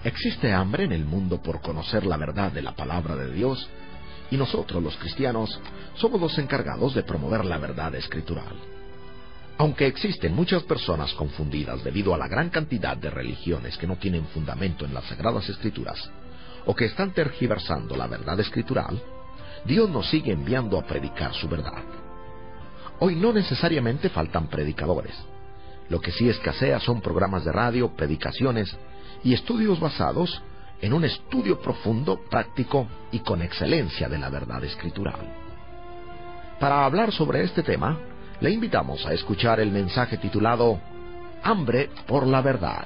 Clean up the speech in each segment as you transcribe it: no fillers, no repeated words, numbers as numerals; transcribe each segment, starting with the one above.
Existe hambre en el mundo por conocer la verdad de la palabra de Dios, y nosotros, los cristianos, somos los encargados de promover la verdad escritural. Aunque existen muchas personas confundidas debido a la gran cantidad de religiones que no tienen fundamento en las Sagradas Escrituras, o que están tergiversando la verdad escritural, Dios nos sigue enviando a predicar su verdad. Hoy no necesariamente faltan predicadores. Lo que sí escasea son programas de radio, predicaciones y estudios basados en un estudio profundo, práctico y con excelencia de la verdad escritural. Para hablar sobre este tema, le invitamos a escuchar el mensaje titulado Hambre por la Verdad.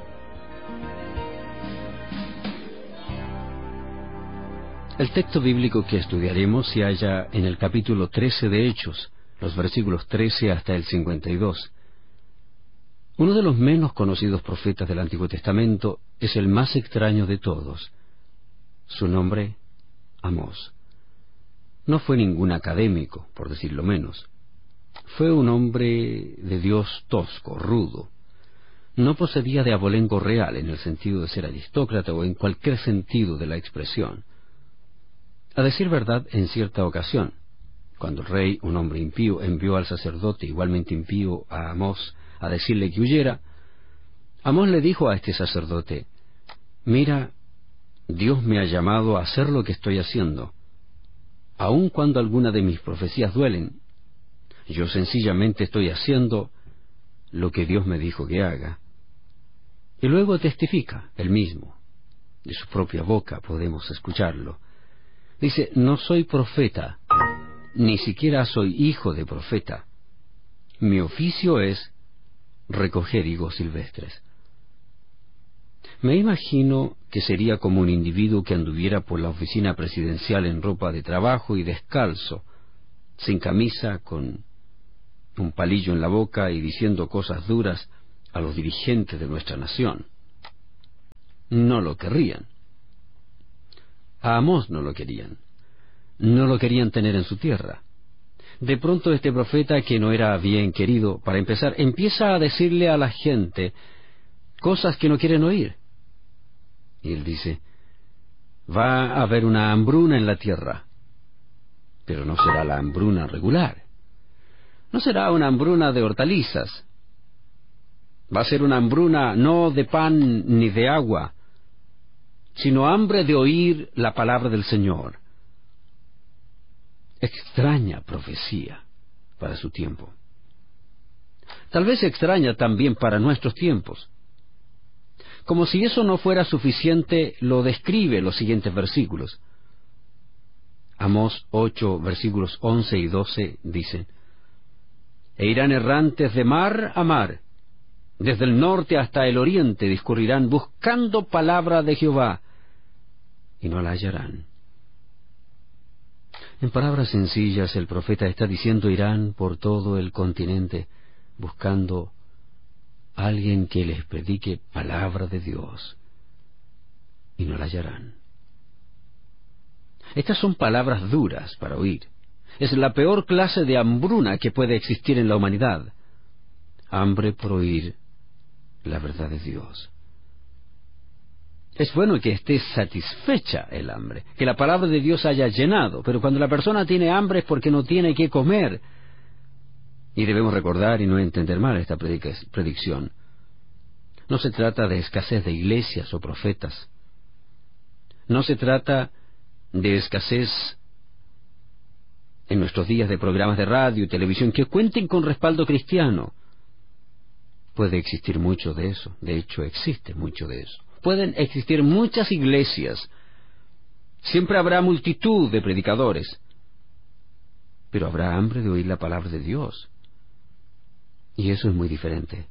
El texto bíblico que estudiaremos se halla en el capítulo 13 de Hechos, los versículos 13 hasta el 52. Uno de los menos conocidos profetas del Antiguo Testamento es el más extraño de todos. Su nombre, Amós. No fue ningún académico, por decirlo menos. Fue un hombre de Dios tosco, rudo. No procedía de abolengo real en el sentido de ser aristócrata o en cualquier sentido de la expresión. A decir verdad, en cierta ocasión, cuando el rey, un hombre impío, envió al sacerdote igualmente impío a Amós a decirle que huyera, Amós le dijo a este sacerdote: «Mira, Dios me ha llamado a hacer lo que estoy haciendo. Aun cuando alguna de mis profecías duelen, yo sencillamente estoy haciendo lo que Dios me dijo que haga». Y luego testifica él mismo. De su propia boca podemos escucharlo. Dice: «No soy profeta, ni siquiera soy hijo de profeta. Mi oficio es recoger higos silvestres». Me imagino que sería como un individuo que anduviera por la oficina presidencial en ropa de trabajo y descalzo, sin camisa, con un palillo en la boca y diciendo cosas duras a los dirigentes de nuestra nación. No lo querrían. A Amós no lo querían. No lo querían tener en su tierra. De pronto este profeta, que no era bien querido, para empezar, empieza a decirle a la gente cosas que no quieren oír. Y él dice: «Va a haber una hambruna en la tierra, pero no será la hambruna regular. No será una hambruna de hortalizas. Va a ser una hambruna no de pan ni de agua, sino hambre de oír la palabra del Señor». Extraña profecía para su tiempo. Tal vez extraña también para nuestros tiempos. Como si eso no fuera suficiente, lo describe los siguientes versículos. Amós 8, versículos 11 y 12 dicen: «E irán errantes de mar a mar, desde el norte hasta el oriente discurrirán buscando palabra de Jehová, y no la hallarán». En palabras sencillas, el profeta está diciendo: irán por todo el continente buscando a alguien que les predique palabra de Dios, y no la hallarán. Estas son palabras duras para oír. Es la peor clase de hambruna que puede existir en la humanidad. Hambre por oír la verdad de Dios. Es bueno que esté satisfecha el hambre, que la palabra de Dios haya llenado, pero cuando la persona tiene hambre es porque no tiene qué comer. Y debemos recordar y no entender mal esta predicción. No se trata de escasez de iglesias o profetas. No se trata de escasez en nuestros días de programas de radio y televisión que cuenten con respaldo cristiano. Puede existir mucho de eso, de hecho existe mucho de eso. Pueden existir muchas iglesias, siempre habrá multitud de predicadores, pero habrá hambre de oír la palabra de Dios, y eso es muy diferente.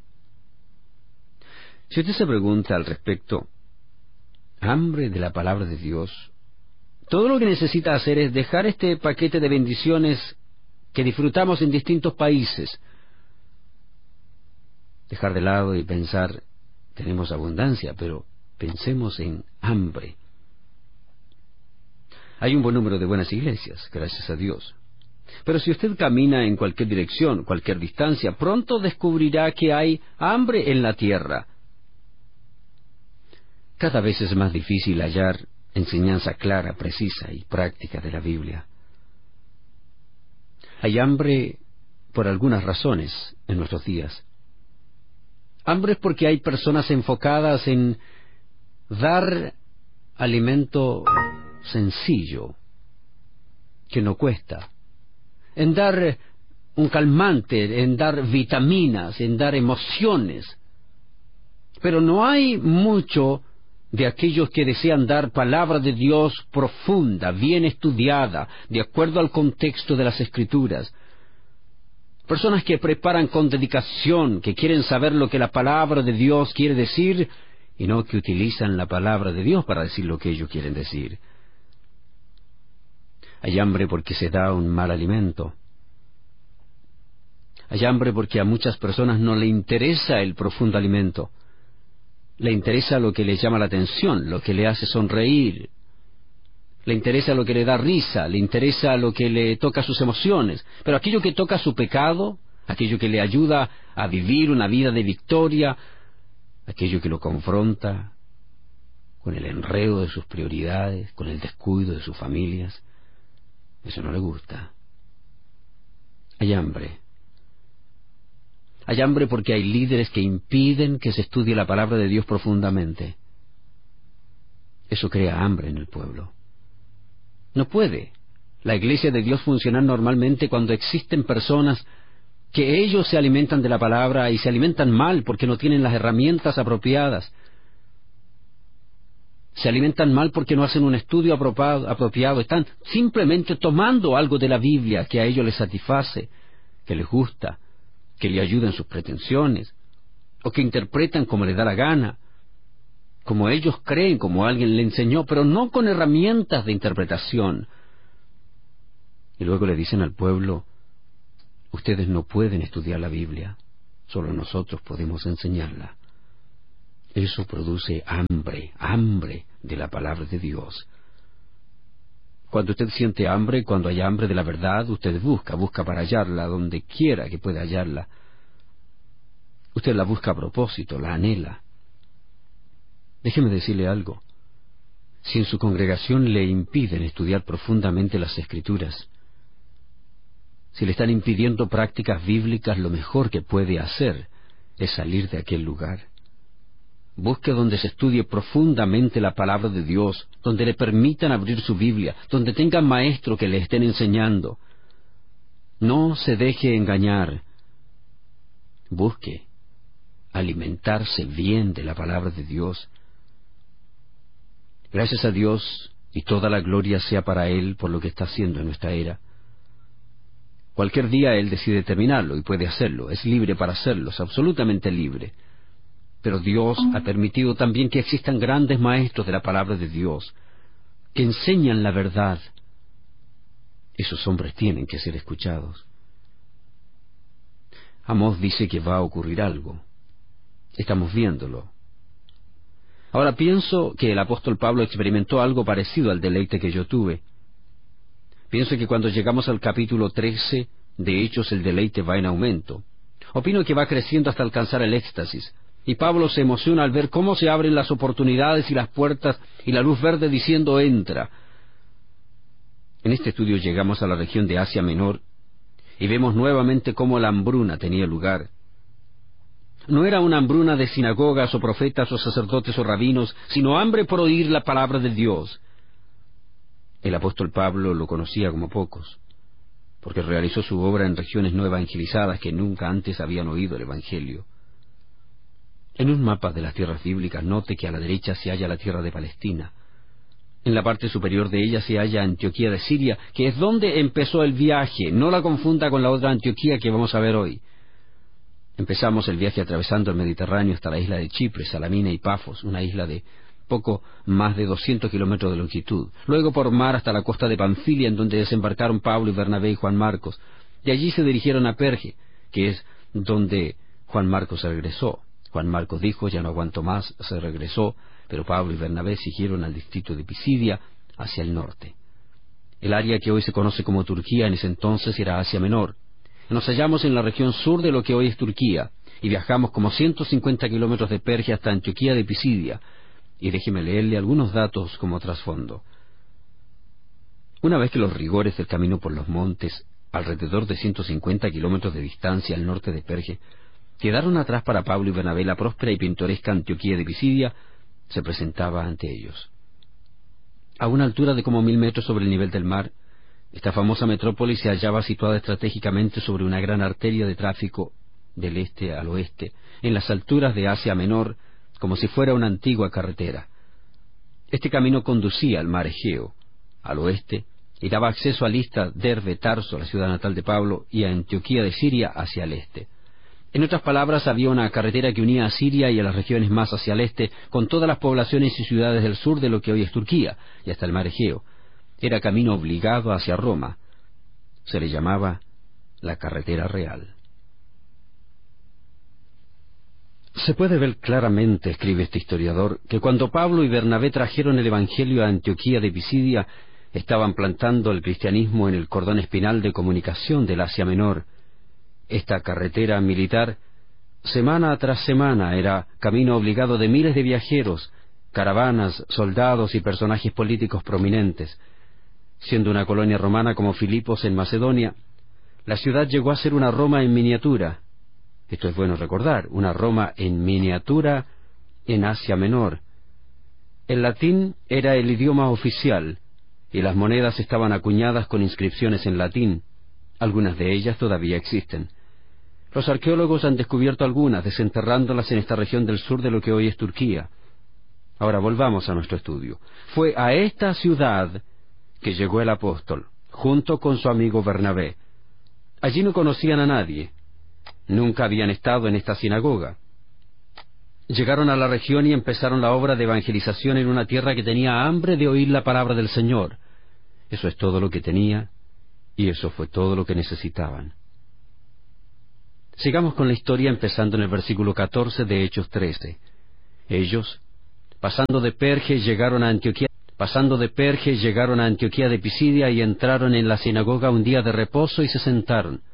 Si usted se pregunta al respecto, hambre de la palabra de Dios, todo lo que necesita hacer es dejar este paquete de bendiciones que disfrutamos en distintos países, dejar de lado y pensar: tenemos abundancia, pero pensemos en hambre. Hay un buen número de buenas iglesias, gracias a Dios. Pero si usted camina en cualquier dirección, cualquier distancia, pronto descubrirá que hay hambre en la tierra. Cada vez es más difícil hallar enseñanza clara, precisa y práctica de la Biblia. Hay hambre por algunas razones en nuestros días. Hambre porque hay personas enfocadas en dar alimento sencillo, que no cuesta, en dar un calmante, en dar vitaminas, en dar emociones. Pero no hay mucho de aquellos que desean dar palabra de Dios profunda, bien estudiada, de acuerdo al contexto de las Escrituras. Personas que preparan con dedicación, que quieren saber lo que la palabra de Dios quiere decir, y no que utilizan la palabra de Dios para decir lo que ellos quieren decir. Hay hambre porque se da un mal alimento. Hay hambre porque a muchas personas no le interesa el profundo alimento. Le interesa lo que le llama la atención, lo que le hace sonreír. Le interesa lo que le da risa, le interesa lo que le toca sus emociones. Pero aquello que toca su pecado, aquello que le ayuda a vivir una vida de victoria, aquello que lo confronta con el enredo de sus prioridades, con el descuido de sus familias, eso no le gusta. Hay hambre. Hay hambre porque hay líderes que impiden que se estudie la palabra de Dios profundamente. Eso crea hambre en el pueblo. No puede la iglesia de Dios funcionar normalmente cuando existen personas que ellos se alimentan de la palabra y se alimentan mal porque no tienen las herramientas apropiadas. Se alimentan mal porque no hacen un estudio apropiado. Están simplemente tomando algo de la Biblia que a ellos les satisface, que les gusta, que le ayuda en sus pretensiones, o que interpretan como les da la gana, como ellos creen, como alguien le enseñó, pero no con herramientas de interpretación. Y luego le dicen al pueblo: ustedes no pueden estudiar la Biblia, solo nosotros podemos enseñarla. Eso produce hambre de la palabra de Dios. Cuando usted siente hambre, cuando hay hambre de la verdad, usted busca para hallarla donde quiera que pueda hallarla. Usted la busca a propósito, la anhela. Déjeme decirle algo. Si en su congregación le impiden estudiar profundamente las Escrituras, si le están impidiendo prácticas bíblicas, lo mejor que puede hacer es salir de aquel lugar. Busque donde se estudie profundamente la palabra de Dios, donde le permitan abrir su Biblia, donde tengan maestros que le estén enseñando. No se deje engañar. Busque alimentarse bien de la palabra de Dios. Gracias a Dios, y toda la gloria sea para Él por lo que está haciendo en nuestra era. Cualquier día Él decide terminarlo, y puede hacerlo. Es libre para hacerlo, es absolutamente libre. Pero Dios ha permitido también que existan grandes maestros de la palabra de Dios, que enseñan la verdad. Esos hombres tienen que ser escuchados. Amós dice que va a ocurrir algo. Estamos viéndolo. Ahora pienso que el apóstol Pablo experimentó algo parecido al deleite que yo tuve. Pienso que cuando llegamos al capítulo 13 de Hechos, el deleite va en aumento. Opino que va creciendo hasta alcanzar el éxtasis. Y Pablo se emociona al ver cómo se abren las oportunidades y las puertas y la luz verde diciendo: entra. En este estudio llegamos a la región de Asia Menor y vemos nuevamente cómo la hambruna tenía lugar. No era una hambruna de sinagogas o profetas o sacerdotes o rabinos, sino hambre por oír la palabra de Dios. El apóstol Pablo lo conocía como pocos, porque realizó su obra en regiones no evangelizadas que nunca antes habían oído el Evangelio. En un mapa de las tierras bíblicas, note que a la derecha se halla la tierra de Palestina. En la parte superior de ella se halla Antioquía de Siria, que es donde empezó el viaje. No la confunda con la otra Antioquía que vamos a ver hoy. Empezamos el viaje atravesando el Mediterráneo hasta la isla de Chipre, Salamina y Pafos, una isla de poco más de 200 kilómetros de longitud. Luego por mar hasta la costa de Panfilia, en donde desembarcaron Pablo y Bernabé y Juan Marcos. De allí se dirigieron a Perge, que es donde Juan Marcos regresó. Juan Marcos dijo: ya no aguanto más, se regresó, pero Pablo y Bernabé siguieron al distrito de Pisidia, hacia el norte. El área que hoy se conoce como Turquía en ese entonces era Asia Menor. Nos hallamos en la región sur de lo que hoy es Turquía, y viajamos como 150 kilómetros de Perge hasta Antioquía de Pisidia. y déjeme leerle algunos datos como trasfondo. Una vez que los rigores del camino por los montes, alrededor de 150 kilómetros de distancia al norte de Perge, quedaron atrás para Pablo y Bernabé, la próspera y pintoresca Antioquía de Pisidia se presentaba ante ellos. A una altura de como 1000 metros sobre el nivel del mar, esta famosa metrópoli se hallaba situada estratégicamente sobre una gran arteria de tráfico del este al oeste, en las alturas de Asia Menor, como si fuera una antigua carretera. Este camino conducía al mar Egeo, al oeste, y daba acceso a Lista, Derbe, Tarso, la ciudad natal de Pablo, y a Antioquía de Siria hacia el este. En otras palabras, había una carretera que unía a Siria y a las regiones más hacia el este, con todas las poblaciones y ciudades del sur de lo que hoy es Turquía, y hasta el mar Egeo. Era camino obligado hacia Roma. Se le llamaba la carretera real. Se puede ver claramente, escribe este historiador, que cuando Pablo y Bernabé trajeron el Evangelio a Antioquía de Pisidia, estaban plantando el cristianismo en el cordón espinal de comunicación del Asia Menor. Esta carretera militar, semana tras semana, era camino obligado de miles de viajeros, caravanas, soldados y personajes políticos prominentes. Siendo una colonia romana como Filipos en Macedonia, la ciudad llegó a ser una Roma en miniatura. Esto es bueno recordar, una Roma en miniatura en Asia Menor. El latín era el idioma oficial, y las monedas estaban acuñadas con inscripciones en latín. Algunas de ellas todavía existen. Los arqueólogos han descubierto algunas, desenterrándolas en esta región del sur de lo que hoy es Turquía. Ahora volvamos a nuestro estudio. Fue a esta ciudad que llegó el apóstol, junto con su amigo Bernabé. Allí no conocían a nadie. Nunca habían estado en esta sinagoga. Llegaron a la región y empezaron la obra de evangelización en una tierra que tenía hambre de oír la palabra del Señor. Eso es todo lo que tenía, y eso fue todo lo que necesitaban. Sigamos con la historia empezando en el versículo 14 de Hechos 13. Ellos, pasando de Perge, llegaron a Antioquía de Pisidia y entraron en la sinagoga un día de reposo y se sentaron.